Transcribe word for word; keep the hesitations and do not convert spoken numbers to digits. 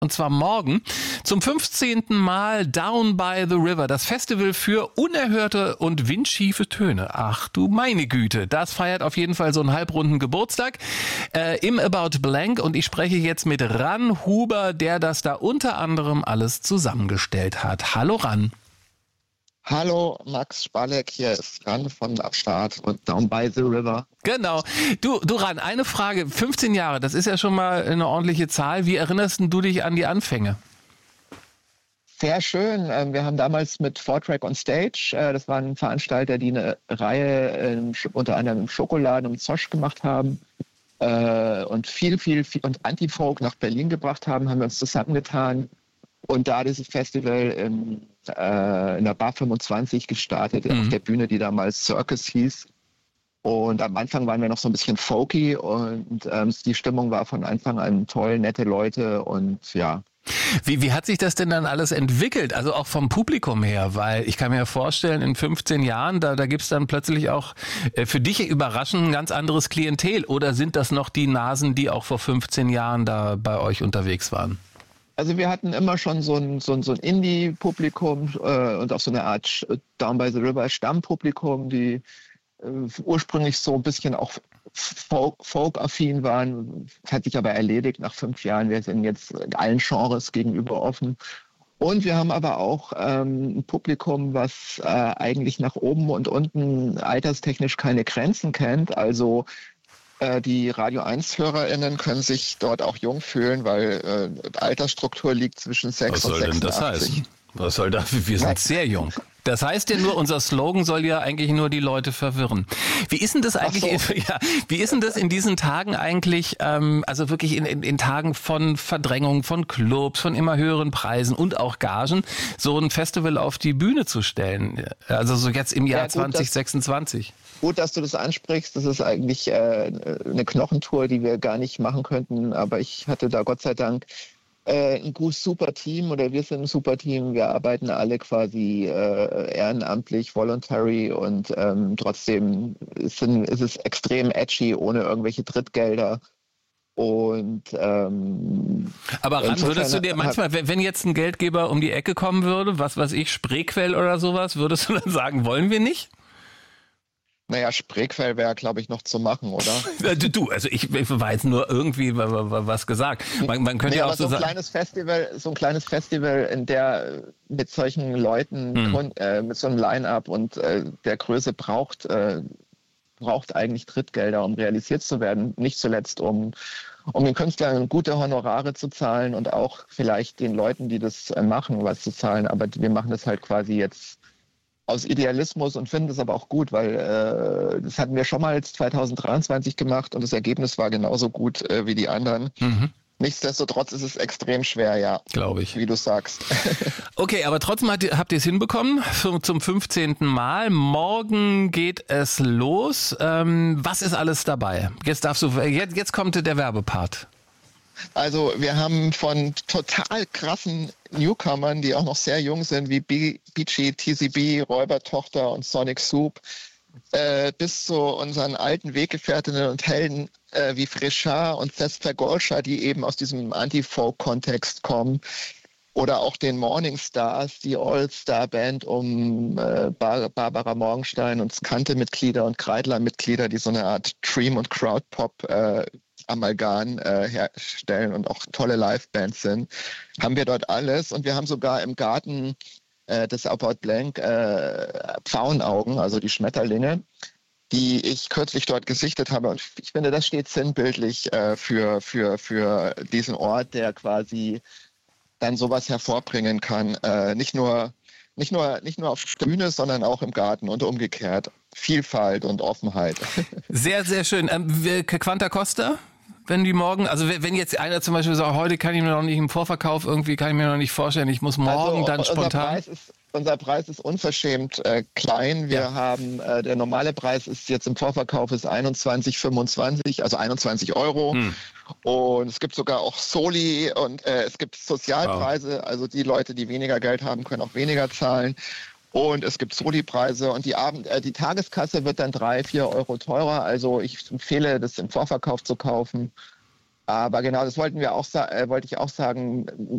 Und zwar morgen zum fünfzehnten Mal Down by the River, das Festival für unerhörte und windschiefe Töne. Ach du meine Güte, das feiert auf jeden Fall so einen halbrunden Geburtstag äh, im About Blank. Und ich spreche jetzt mit Ran Huber, der das da unter anderem alles zusammengestellt hat. Hallo Ran. Hallo, Max Spalek, hier ist Ran von Start und Down by the River. Genau. Du, du Ran, eine Frage. fünfzehn Jahre, das ist ja schon mal eine ordentliche Zahl. Wie erinnerst du dich an die Anfänge? Sehr schön. Wir haben damals mit Four Track on Stage, das waren Veranstalter, die eine Reihe unter anderem im Schokoladen und Zosch gemacht haben und viel, viel, viel und Anti-Folk nach Berlin gebracht haben, haben wir uns zusammengetan. Und da dieses Festival in, äh, in der Bar fünfundzwanzig gestartet, mhm. auf der Bühne, die damals Circus hieß. Und am Anfang waren wir noch so ein bisschen folky und ähm, die Stimmung war von Anfang an toll, nette Leute und ja. Wie, wie hat sich das denn dann alles entwickelt? Also auch vom Publikum her, weil ich kann mir vorstellen, in fünfzehn Jahren, da, da gibt es dann plötzlich auch äh, für dich überraschend ein ganz anderes Klientel. Oder sind das noch die Nasen, die auch vor fünfzehn Jahren da bei euch unterwegs waren? Also wir hatten immer schon so ein, so ein, so ein Indie-Publikum äh, und auch so eine Art Down by the River Stammpublikum, die äh, ursprünglich so ein bisschen auch Folk, Folk-affin waren. Das hat sich aber erledigt nach fünf Jahren. Wir sind jetzt allen Genres gegenüber offen. Und wir haben aber auch ähm, ein Publikum, was äh, eigentlich nach oben und unten alterstechnisch keine Grenzen kennt. Also die Radio eins HörerInnen können sich dort auch jung fühlen, weil äh, Altersstruktur liegt zwischen sechs und sechsundachtzig. Was soll denn das heißen? Was soll das? Wir sind sehr jung. Das heißt ja nur, unser Slogan soll ja eigentlich nur die Leute verwirren. Wie ist denn das eigentlich? So. Ja, wie ist denn das in diesen Tagen eigentlich? Ähm, also wirklich in, in, in Tagen von Verdrängung, von Clubs, von immer höheren Preisen und auch Gagen, so ein Festival auf die Bühne zu stellen? Also so jetzt im Jahr ja, gut, zwanzig sechsundzwanzig. Gut, dass du das ansprichst. Das ist eigentlich äh, eine Knochentour, die wir gar nicht machen könnten. Aber ich hatte da Gott sei Dank äh, ein gutes super Team oder wir sind ein super Team. Wir arbeiten alle quasi äh, ehrenamtlich, voluntary und ähm, trotzdem sind, ist es extrem edgy, ohne irgendwelche Drittgelder. Und ähm, aber Ran, würdest du dir manchmal, wenn jetzt ein Geldgeber um die Ecke kommen würde, was weiß ich, Spreequell oder sowas, würdest du dann sagen, wollen wir nicht? Naja, Spreequell wäre, glaube ich, noch zu machen, oder? Du, also ich, ich war jetzt nur irgendwie was gesagt. Man, man könnte nee, ja auch aber so, so ein sagen, kleines Festival, so ein kleines Festival, in der mit solchen Leuten, hm. und, äh, mit so einem Line-Up und äh, der Größe braucht, äh, braucht eigentlich Drittgelder, um realisiert zu werden. Nicht zuletzt, um um den Künstlern gute Honorare zu zahlen und auch vielleicht den Leuten, die das äh, machen, was zu zahlen. Aber wir machen das halt quasi jetzt aus Idealismus und finden das aber auch gut, weil äh, das hatten wir schon mal zwanzig dreiundzwanzig gemacht und das Ergebnis war genauso gut äh, wie die anderen. Mhm. Nichtsdestotrotz ist es extrem schwer, ja. Glaube ich. Wie du sagst. Okay, aber trotzdem habt ihr, habt ihr es hinbekommen zum fünfzehnten Mal. Morgen geht es los. Ähm, was ist alles dabei? Jetzt darfst du, jetzt, jetzt kommt der Werbepart. Also wir haben von total krassen Newcomern, die auch noch sehr jung sind, wie Beachy, T C B, Räubertochter und Sonic Soup, äh, bis zu unseren alten Weggefährtinnen und Helden äh, wie Frischard und Cesper Golscha, die eben aus diesem Anti-Folk-Kontext kommen. Oder auch den Morning Stars, die All-Star-Band um äh, Bar- Barbara Morgenstein und Skante-Mitglieder und Kreidler-Mitglieder, die so eine Art Dream- und Crowd-Pop äh, Amalgam äh, herstellen und auch tolle Live-Bands sind, haben wir dort alles. Und wir haben sogar im Garten äh, des About Blank äh, Pfauenaugen, also die Schmetterlinge, die ich kürzlich dort gesichtet habe. Und ich finde, das steht sinnbildlich äh, für, für, für diesen Ort, der quasi dann sowas hervorbringen kann. Äh, nicht nur, nicht nur, nicht nur auf der Bühne, sondern auch im Garten und umgekehrt. Vielfalt und Offenheit. Sehr, sehr schön. Ähm, Quanta Costa? Wenn die morgen, also wenn jetzt einer zum Beispiel sagt, heute kann ich mir noch nicht im Vorverkauf, irgendwie kann ich mir noch nicht vorstellen, ich muss morgen also, dann spontan... Unser Preis ist, unser Preis ist unverschämt äh, klein. Wir ja. haben, äh, der normale Preis ist jetzt im Vorverkauf ist einundzwanzig fünfundzwanzig, also einundzwanzig Euro. Hm. Und es gibt sogar auch Soli und äh, es gibt Sozialpreise, wow. Also die Leute, die weniger Geld haben, können auch weniger zahlen. Und es gibt Soli-Preise und die Abend, äh, die Tageskasse wird dann drei, vier Euro teurer. Also ich empfehle, das im Vorverkauf zu kaufen. Aber genau, das wollten wir auch, äh, wollte ich auch sagen.